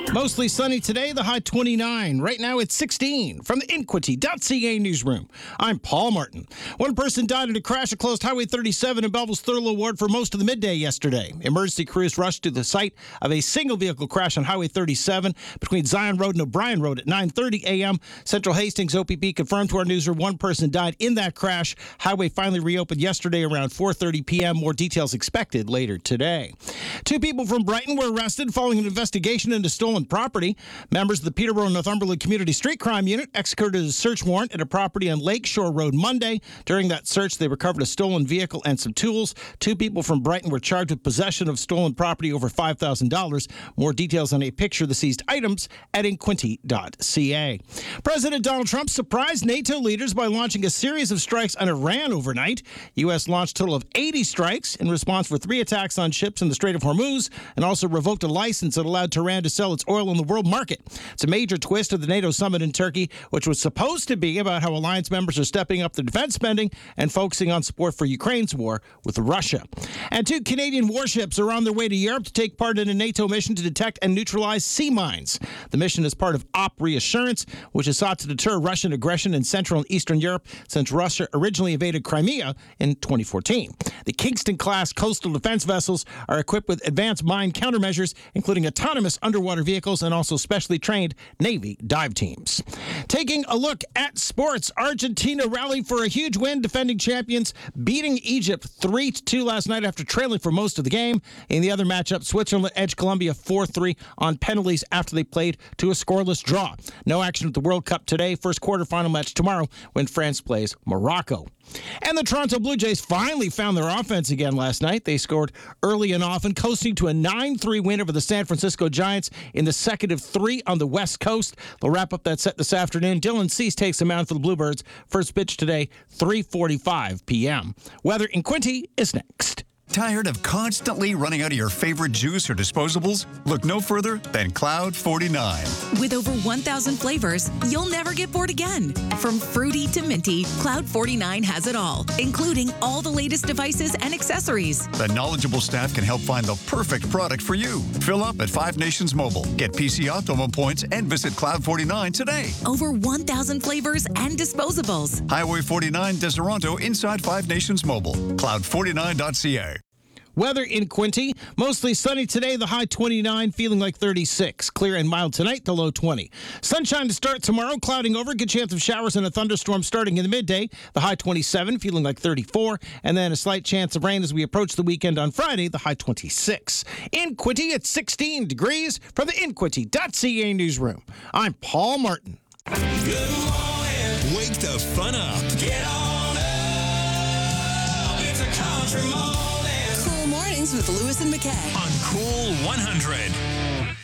Mostly sunny today, the high 29. Right now it's 16. From the Inquity.ca newsroom, I'm Paul Martin. One person died in a crash at closed Highway 37 in Belleville's Thurlow Ward for most of the midday yesterday. Emergency crews rushed to the site of a single vehicle crash on Highway 37 between Zion Road and O'Brien Road at 9:30 a.m. Central Hastings OPP confirmed to our newsroom one person died in that crash. Highway finally reopened yesterday around 4:30 p.m. More details expected later today. Two people from Brighton were arrested following an investigation into stolen property. Members of the Peterborough Northumberland Community Street Crime Unit executed a search warrant at a property on Lakeshore Road Monday. During that search, they recovered a stolen vehicle and some tools. Two people from Brighton were charged with possession of stolen property over $5,000. More details on a picture of the seized items at inquinty.ca. President Donald Trump surprised NATO leaders by launching a series of strikes on Iran overnight. U.S. launched a total of 80 strikes in response for 3 attacks on ships in the Strait of Hormuz and also revoked a license that allowed Tehran to sell its oil on the world market. It's a major twist of the NATO summit in Turkey, which was supposed to be about how alliance members are stepping up their defense spending and focusing on support for Ukraine's war with Russia. And 2 Canadian warships are on their way to Europe to take part in a NATO mission to detect and neutralize sea mines. The mission is part of Op Reassurance, which is sought to deter Russian aggression in Central and Eastern Europe since Russia originally invaded Crimea in 2014. The Kingston-class coastal defense vessels are equipped with advanced mine countermeasures, including autonomous underwater vehicles and also specially trained Navy dive teams. Taking a look at sports, Argentina rallied for a huge win, defending champions, beating Egypt 3-2 last night after trailing for most of the game. In the other matchup, Switzerland edged Colombia 4-3 on penalties after they played to a scoreless draw. No action at the World Cup today. First quarterfinal match tomorrow when France plays Morocco. And the Toronto Blue Jays finally found their offense again last night. They scored early and often, coasting to a 9-3 win over the San Francisco Giants in the second of 3 on the West Coast. They'll wrap up that set this afternoon. Dylan Cease takes the mound for the Bluebirds. First pitch today, 3:45 p.m. Weather in Quinty is next. Tired of constantly running out of your favorite juice or disposables? Look no further than Cloud 49. With over 1,000 flavors, you'll never get bored again. From fruity to minty, Cloud 49 has it all, including all the latest devices and accessories. The knowledgeable staff can help find the perfect product for you. Fill up at 5 Nations Mobile. Get PC Optimum points and visit Cloud 49 today. Over 1,000 flavors and disposables. Highway 49, Deseronto, inside 5 Nations Mobile. Cloud49.ca. Weather in Quinty, mostly sunny today, the high 29, feeling like 36. Clear and mild tonight, the low 20. Sunshine to start tomorrow, clouding over, good chance of showers and a thunderstorm starting in the midday. The high 27, feeling like 34, and then a slight chance of rain as we approach the weekend on Friday, the high 26. In Quinty, it's 16 degrees from the Inquity.ca newsroom. I'm Paul Martin. Good morning. Wake the fun up. Get on up. It's a country morning. Cool Mornings with Lewis and McKay On Cool 100.